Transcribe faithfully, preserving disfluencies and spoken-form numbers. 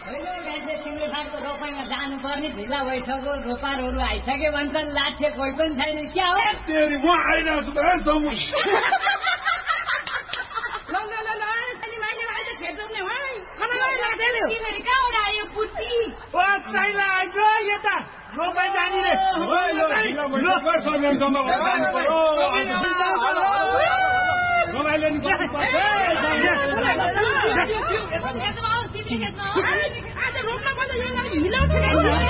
रोपाइमा जानुपर्ने ढिला भइसक्यो रोपारहरू आइसक्यो भन्छन् लाठे कोही पनि छैन क्या हो म आइरहेको छु रोपाइ जाने रे मोबाइल नि